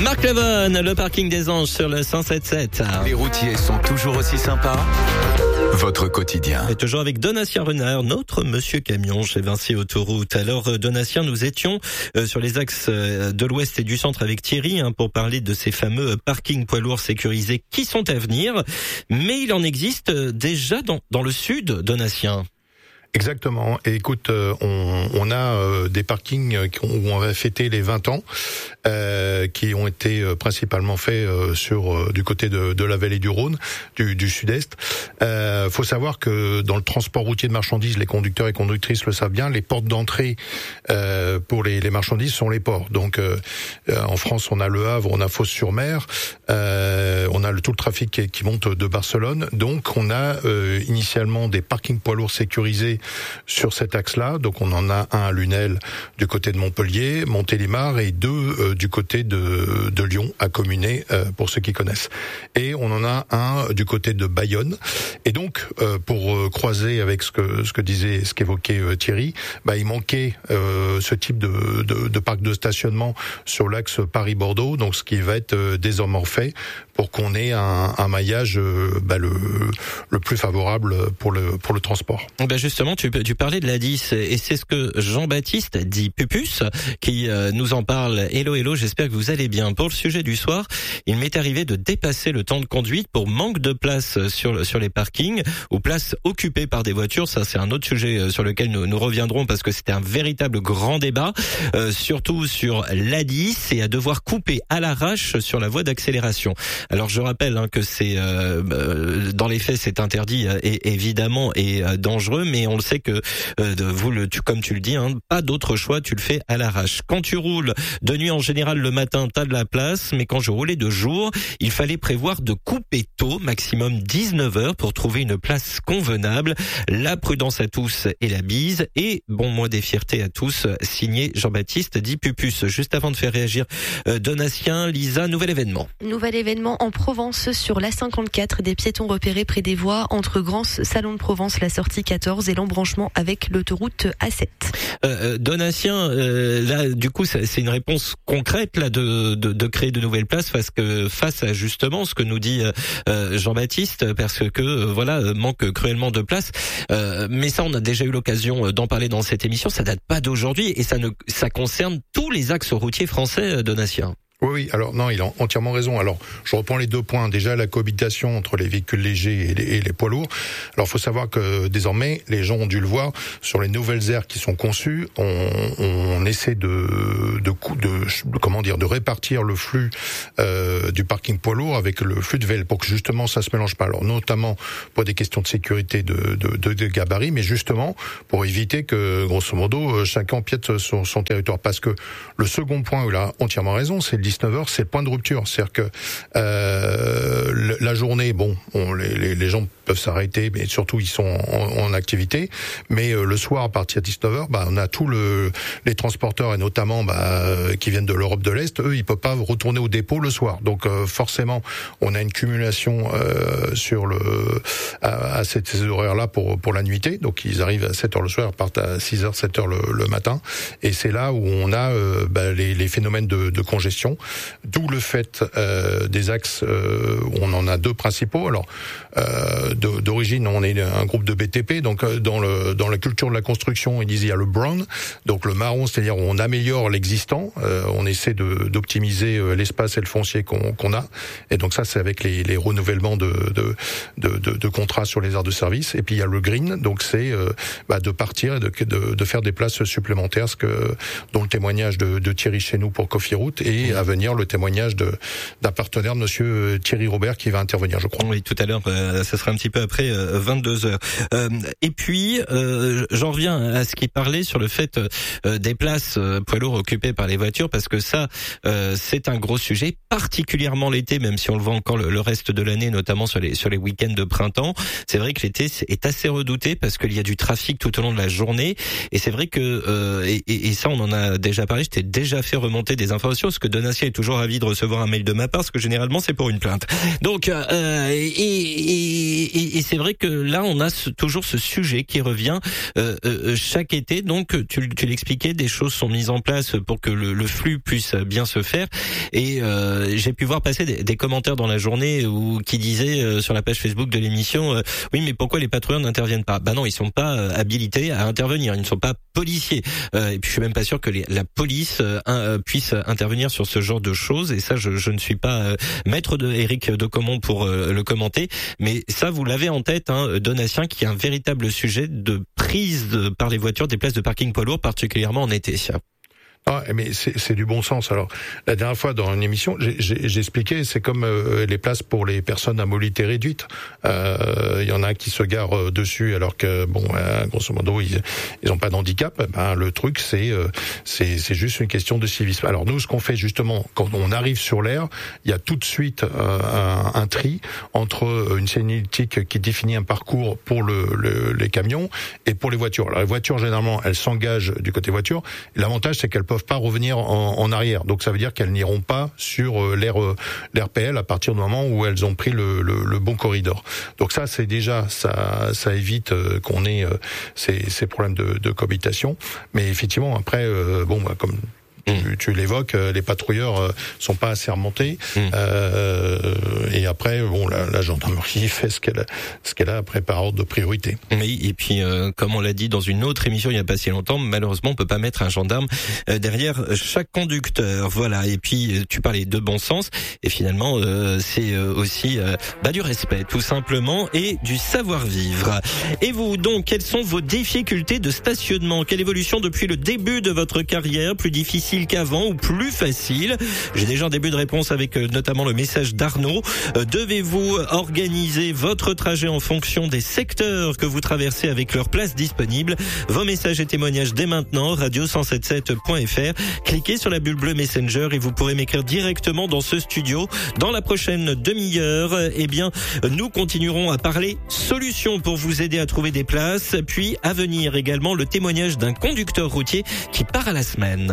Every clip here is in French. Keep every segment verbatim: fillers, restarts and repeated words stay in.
Marc Levon, le parking des Anges sur le cent sept sept. Les routiers sont toujours aussi sympas. Votre quotidien. Et toujours avec Donatien Renard, notre monsieur camion chez Vinci Autoroute. Alors Donatien, nous étions sur les axes de l'ouest et du centre avec Thierry hein, pour parler de ces fameux parkings poids lourds sécurisés qui sont à venir. Mais il en existe déjà dans, dans le sud, Donatien. Exactement. Et écoute, euh, on, on a euh, des parkings où on va fêter les vingt ans, euh, qui ont été euh, principalement faits euh, sur euh, du côté de, de la vallée du Rhône, du, du sud-est. Euh, faut savoir que dans le transport routier de marchandises, les conducteurs et conductrices le savent bien, les portes d'entrée euh, pour les, les marchandises sont les ports. Donc, euh, en France, on a Le Havre, on a Fos-sur-Mer, euh, on a le, tout le trafic qui, qui monte de Barcelone. Donc, on a euh, initialement des parkings poids lourds sécurisés sur cet axe-là. Donc on en a un à Lunel du côté de Montpellier, Montélimar et deux euh, du côté de, de Lyon à Communé euh, pour ceux qui connaissent. Et on en a un du côté de Bayonne. Et donc euh, pour euh, croiser avec ce que ce que disait, ce qu'évoquait euh, Thierry, bah il manquait euh, ce type de, de, de parc de stationnement sur l'axe Paris-Bordeaux. Donc ce qui va être euh, désormais fait pour qu'on ait un, un maillage euh, bah, le le plus favorable pour le pour le transport. Ben justement, tu, tu parlais de l'A dix et c'est ce que Jean-Baptiste dit Pupus qui euh, nous en parle. Hello, hello, j'espère que vous allez bien. Pour le sujet du soir, il m'est arrivé de dépasser le temps de conduite pour manque de place sur sur les parkings ou places occupées par des voitures. Ça, c'est un autre sujet sur lequel nous, nous reviendrons parce que c'était un véritable grand débat, euh, surtout sur l'A dix et à devoir couper à l'arrache sur la voie d'accélération. Alors, je rappelle hein, que c'est euh, dans les faits, c'est interdit et évidemment et euh, dangereux, mais on le sait que euh, vous le tu, comme tu le dis hein, pas d'autre choix, tu le fais à l'arrache. Quand tu roules de nuit en général le matin, t'as de la place, mais quand je roulais de jour, il fallait prévoir de couper tôt, maximum dix-neuf heures pour trouver une place convenable. La prudence à tous et la bise et bon mois des fiertés à tous, signé Jean-Baptiste dit Pupus. Juste avant de faire réagir euh, Donatien, Lisa, nouvel événement. Nouvel événement en Provence sur l'A cinquante-quatre, des piétons repérés près des voies entre Grance, Salon de Provence, la sortie quatorze et l'embranchement avec l'autoroute A sept. Euh, Donatien, euh, là du coup c'est une réponse concrète là de, de, de créer de nouvelles places parce que face à justement ce que nous dit euh, Jean-Baptiste, parce que euh, voilà manque cruellement de place. Euh, mais ça on a déjà eu l'occasion d'en parler dans cette émission. Ça date pas d'aujourd'hui et ça ne ça concerne tous les axes routiers français, Donatien. Oui, oui, alors non, il a entièrement raison. Alors, je reprends les deux points. Déjà, la cohabitation entre les véhicules légers et les, et les poids lourds. Alors, il faut savoir que désormais, les gens ont dû le voir, sur les nouvelles aires qui sont conçues, on, on essaie de, de, de, de, comment dire, de répartir le flux euh, du parking poids lourd avec le flux de vélo pour que justement ça se mélange pas. Alors, notamment pour des questions de sécurité de, de, de, de gabarit, mais justement pour éviter que, grosso modo, chacun empiète sur son territoire. Parce que le second point, où il a entièrement raison, c'est le dix-neuf heures, c'est le point de rupture. C'est-à-dire que euh, la journée, bon, on, les, les gens peuvent s'arrêter, mais surtout ils sont en, en activité. Mais euh, le soir, à partir de dix-neuf heures, bah, on a tous le, les transporteurs et notamment bah, qui viennent de l'Europe de l'Est. Eux, ils peuvent pas retourner au dépôt le soir. Donc euh, forcément, on a une cumulation euh, sur le à, à ces, ces horaires-là pour pour la nuitée. Donc ils arrivent à sept heures le soir, ils partent à six heures, sept heures le, le matin. Et c'est là où on a euh, bah, les, les phénomènes de, de congestion. D'où le fait euh, des axes, euh, on en a deux principaux. Alors, euh, d'origine, on est un groupe de B T P, donc euh, dans le dans la culture de la construction, ils disent il y a le brown, donc le marron, c'est-à-dire on améliore l'existant, euh, on essaie de d'optimiser euh, l'espace et le foncier qu'on qu'on a, et donc ça c'est avec les, les renouvellements de de, de de de contrats sur les aires de service. Et puis il y a le green, donc c'est euh, bah, de partir et de, de de faire des places supplémentaires, ce que dont le témoignage de, de Thierry chez nous pour Coffee Route et à venir le témoignage de d'un partenaire de monsieur Thierry Robert qui va intervenir, je crois. Oui, tout à l'heure, euh, ça sera un petit peu après euh, vingt-deux heures. Euh, et puis, euh, j'en reviens à ce qui parlait sur le fait euh, des places euh, poids lourds occupées par les voitures, parce que ça, euh, c'est un gros sujet, particulièrement l'été, même si on le voit encore le, le reste de l'année, notamment sur les sur les week-ends de printemps. C'est vrai que l'été est assez redouté parce qu'il y a du trafic tout au long de la journée, et c'est vrai que euh, et, et ça, on en a déjà parlé. Je t'ai déjà fait remonter des informations, parce que Donatien est toujours ravi de recevoir un mail de ma part, parce que généralement c'est pour une plainte. Donc, euh, et, et, et, et c'est vrai que là, on a ce, toujours ce sujet qui revient euh, euh, chaque été. Donc, tu, tu l'expliquais, des choses sont mises en place pour que le, le flux puisse bien se faire. Et euh, j'ai pu voir passer des, des commentaires dans la journée où qui disaient euh, sur la page Facebook de l'émission, euh, oui, mais pourquoi les patrouilleurs n'interviennent pas ? Bah non, ils sont pas euh, habilités à intervenir. Ils ne sont pas policiers. Euh, et puis, je suis même pas sûr que les, la police euh, un, puisse intervenir sur ce genre de choses. Et ça, je, je ne suis pas euh, maître de Éric de Comont pour euh, le commenter. Mais ça, vous l'avez en tête, hein, Donatien, qui est un véritable sujet de prise de, par les voitures des places de parking poids lourds, particulièrement en été. Ah, mais c'est, c'est du bon sens. Alors, la dernière fois dans une émission, j'ai, j'ai, j'ai expliqué, c'est comme euh, les places pour les personnes à mobilité réduite. Il euh, y en a qui se garent dessus alors que, bon, euh, grosso modo, ils ils ont pas d'handicap. Ben, le truc, c'est, euh, c'est c'est juste une question de civisme. Alors nous, ce qu'on fait justement, quand on arrive sur l'aire, il y a tout de suite euh, un, un tri entre une signalétique qui définit un parcours pour le, le, les camions et pour les voitures. Alors, les voitures, généralement, elles s'engagent du côté voiture. Et l'avantage, c'est qu'elles peuvent pas revenir en, en arrière. Donc ça veut dire qu'elles n'iront pas sur l'air l'R P L à partir du moment où elles ont pris le, le, le bon corridor. Donc ça, c'est déjà, ça, ça évite qu'on ait ces, ces problèmes de, de cohabitation. Mais effectivement, après, euh, bon, bah, comme Tu, tu l'évoques, les patrouilleurs euh, sont pas assez remontés. Mmh. Euh, et après, bon, la, la gendarmerie fait ce qu'elle a, ce qu'elle a après par ordre de priorité. Oui, et puis euh, comme on l'a dit dans une autre émission il y a pas si longtemps, malheureusement on peut pas mettre un gendarme euh, derrière chaque conducteur. Voilà. Et puis tu parlais de bon sens. Et finalement, euh, c'est aussi euh, bah, du respect, tout simplement, et du savoir-vivre. Et vous, donc, quelles sont vos difficultés de stationnement ? Quelle évolution depuis le début de votre carrière ? Plus difficile qu'avant ou plus facile ? J'ai déjà un début de réponse avec euh, notamment le message d'Arnaud. Euh, devez-vous organiser votre trajet en fonction des secteurs que vous traversez avec leurs places disponibles ? Vos messages et témoignages dès maintenant, radio cent soixante-dix-sept point f r. Cliquez sur la bulle bleue Messenger et vous pourrez m'écrire directement dans ce studio. Dans la prochaine demi-heure, eh bien, nous continuerons à parler solutions pour vous aider à trouver des places. Puis à venir également le témoignage d'un conducteur routier qui part à la semaine.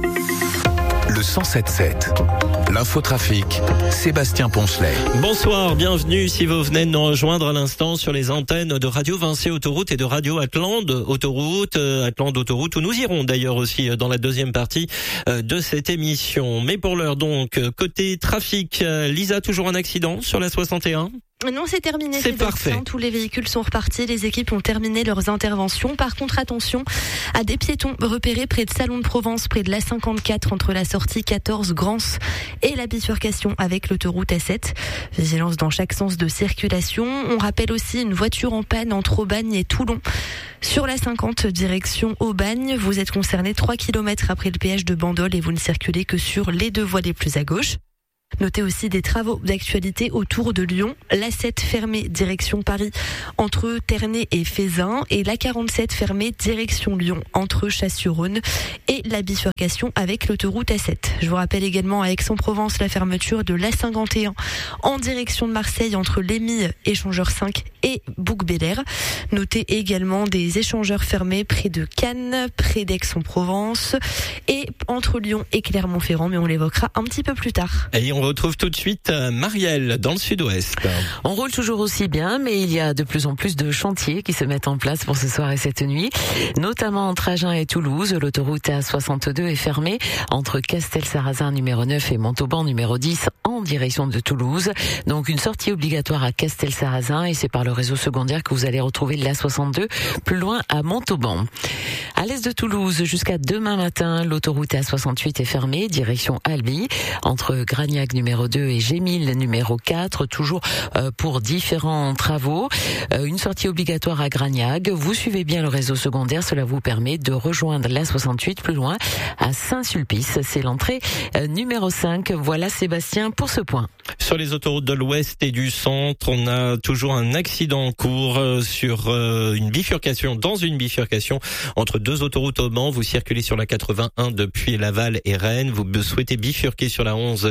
Le cent sept sept. L'infotrafic, Sébastien Poncelet. Bonsoir, bienvenue si vous venez de nous rejoindre à l'instant sur les antennes de Radio Vinci Autoroute et de Radio Atlante Autoroute, euh, Atlante Autoroute, où nous irons d'ailleurs aussi dans la deuxième partie euh, de cette émission. Mais pour l'heure donc, côté trafic, euh, Lisa, toujours un accident sur la soixante et un ? Non, c'est terminé. C'est parfait. Tous les véhicules sont repartis. Les équipes ont terminé leurs interventions. Par contre, attention à des piétons repérés près de Salon de Provence, près de l'A cinquante-quatre, entre la sortie quatorze Grance et la bifurcation avec l'autoroute A sept. Vigilance dans chaque sens de circulation. On rappelle aussi une voiture en panne entre Aubagne et Toulon. Sur la cinquante, direction Aubagne, vous êtes concerné trois kilomètres après le péage de Bandol et vous ne circulez que sur les deux voies les plus à gauche. Notez aussi des travaux d'actualité autour de Lyon. L'A sept fermée direction Paris entre Ternay et Fézin et l'A quarante-sept fermée direction Lyon entre Chasse-sur-Rhône et la bifurcation avec l'autoroute A sept. Je vous rappelle également à Aix-en-Provence la fermeture de l'A cinquante et un en direction de Marseille entre Lémilles, échangeur cinq et Bouc-Bélair. Notez également des échangeurs fermés près de Cannes, près d'Aix-en-Provence et entre Lyon et Clermont-Ferrand, mais on l'évoquera un petit peu plus tard. Et on retrouve tout de suite Marielle dans le sud-ouest. On roule toujours aussi bien, mais il y a de plus en plus de chantiers qui se mettent en place pour ce soir et cette nuit, notamment entre Agen et Toulouse. L'autoroute A soixante-deux est fermée entre Castel-Sarrazin numéro neuf et Montauban numéro dix en direction de Toulouse. Donc une sortie obligatoire à Castel-Sarrazin et c'est par le réseau secondaire que vous allez retrouver l'A soixante-deux plus loin à Montauban. À l'est de Toulouse, jusqu'à demain matin, l'autoroute A soixante-huit est fermée, direction Albi, entre Gragnac numéro deux et Gémil numéro quatre, toujours euh, pour différents travaux. Euh, une sortie obligatoire à Gragnac. Vous suivez bien le réseau secondaire, cela vous permet de rejoindre l'A soixante-huit plus loin à Saint-Sulpice. C'est l'entrée euh, numéro cinq. Voilà Sébastien pour ce point. Sur les autoroutes de l'Ouest et du Centre, on a toujours un accident en cours euh, sur euh, une bifurcation, dans une bifurcation entre deux autoroutes au Mans. Vous circulez sur la quatre-vingt-un depuis Laval et Rennes. Vous souhaitez bifurquer sur la onze direction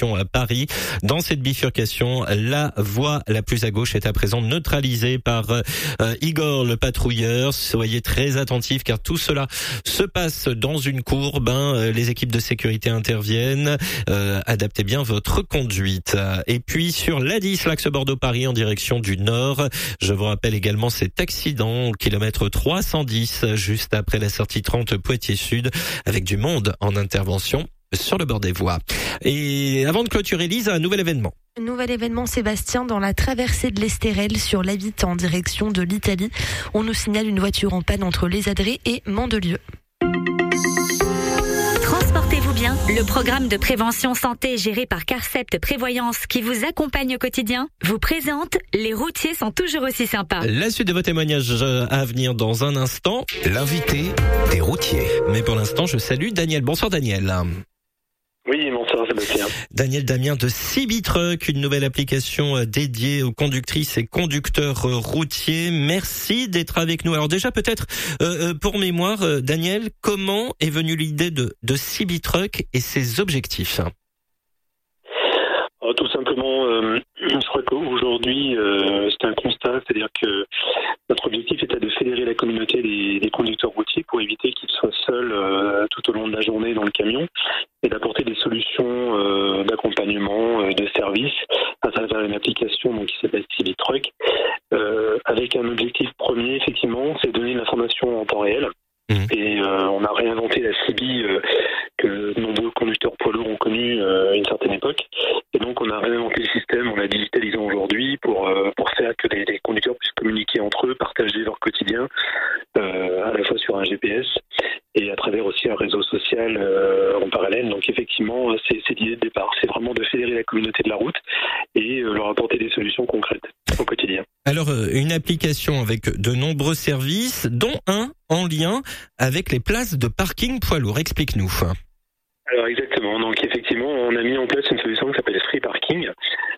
direction à Paris. Dans cette bifurcation, la voie la plus à gauche est à présent neutralisée par euh, Igor le patrouilleur. Soyez très attentifs car tout cela se passe dans une courbe. Hein. Les équipes de sécurité interviennent. Euh, adaptez bien votre conduite. Et puis sur l'A dix, l'axe Bordeaux-Paris en direction du nord. Je vous rappelle également cet accident au kilomètre trois cent dix, juste après la sortie trente Poitiers-Sud, avec du monde en intervention sur le bord des voies. Et avant de clôturer, Lise, un nouvel événement. Nouvel événement, Sébastien, dans la traversée de l'Estérel sur l'A huit en direction de l'Italie. On nous signale une voiture en panne entre Les Adrets et Mandelieu. Transportez-vous bien, le programme de prévention santé géré par Carcept Prévoyance qui vous accompagne au quotidien vous présente Les routiers sont toujours aussi sympas. La suite de vos témoignages à venir dans un instant. L'invité des routiers. Mais pour l'instant, je salue Daniel. Bonsoir Daniel. Oui, bonsoir Sébastien. Daniel Damien de Cibitruck, une nouvelle application dédiée aux conductrices et conducteurs routiers. Merci d'être avec nous. Alors déjà peut-être euh, pour mémoire, Daniel, comment est venue l'idée de, de Cibitruck et ses objectifs ? Alors, tout simplement, euh, je crois qu'aujourd'hui, euh, c'est un constat, c'est-à-dire que notre objectif était de fédérer la communauté des, des conducteurs routiers pour éviter qu'ils soient seuls euh, tout au long de la journée dans le camion et d'apporter des solutions euh, d'accompagnement, euh, de service à travers une application donc, qui s'appelle Cibitruck, euh, avec un objectif premier, effectivement, c'est de donner l'information en temps réel. Mmh. Et euh, on a réinventé la C B I euh, que de nombreux conducteurs poids lourds ont connu euh, à une certaine époque. Et donc on a réinventé le système, on l'a digitalisé aujourd'hui pour euh, pour faire que les, les conducteurs puissent communiquer entre eux, partager leur quotidien euh, à la fois sur un G P S et à travers aussi un réseau social euh, en parallèle. Donc effectivement, c'est, c'est l'idée de départ, c'est vraiment de fédérer la communauté de la route et euh, leur apporter des solutions concrètes au quotidien. Alors une application avec de nombreux services, dont un en lien avec les places de parking poids lourd. Explique-nous. Alors exactement, donc effectivement on a mis en place une solution qui s'appelle Free Parking.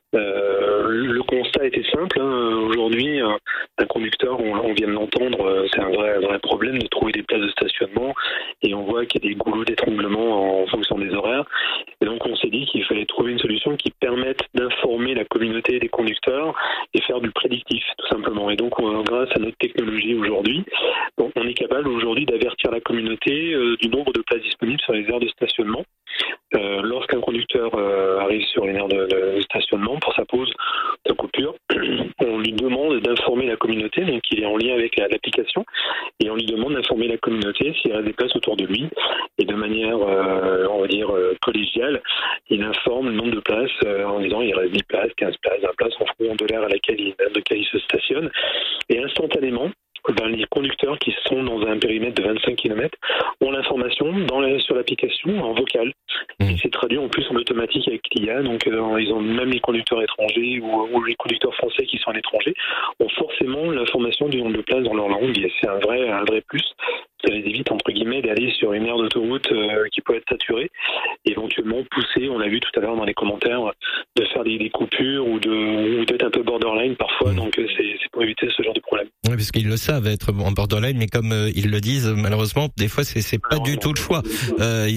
Euh, le constat était simple, hein. Aujourd'hui un, un conducteur, on, on vient de l'entendre, c'est un vrai, un vrai problème de trouver des places de stationnement et on voit qu'il y a des goulots d'étranglement en fonction des horaires et donc on s'est dit qu'il fallait trouver une solution qui permette d'informer la communauté des conducteurs et faire du prédictif tout simplement et donc on, grâce à notre technologie aujourd'hui on, on est capable aujourd'hui d'avertir la communauté euh, du nombre de places disponibles sur les aires de stationnement. Euh, lorsqu'un conducteur euh, arrive sur une aire de, de stationnement pour sa pause de coupure, on lui demande d'informer la communauté, donc il est en lien avec la, l'application, et on lui demande d'informer la communauté s'il reste des places autour de lui, et de manière, euh, on va dire, euh, collégiale, il informe le nombre de places euh, en disant il reste dix places, quinze places, vingt places en fonction de l'aire à laquelle il, à laquelle il se stationne, et instantanément, ben, les conducteurs qui sont dans un périmètre de vingt-cinq kilomètres ont l'information dans la, sur l'application en vocal. Mmh. Et c'est traduit en plus en automatique avec l'I A. Donc euh, ils ont même les conducteurs étrangers ou, ou les conducteurs français qui sont à l'étranger ont forcément l'information du nombre de places dans leur langue. Et c'est un vrai, un vrai plus. Ça les évite entre guillemets d'aller sur une aire d'autoroute euh, qui peut être saturée, éventuellement pousser, on l'a vu tout à l'heure dans les commentaires, de faire des, des coupures ou, de, ou d'être un peu borderline parfois. Mmh. Donc c'est, c'est pour éviter ce genre de problème. Oui, parce qu'ils le savent être en borderline, mais comme euh, ils le disent, malheureusement, des fois c'est, c'est pas Alors, du non. tout le choix. Euh,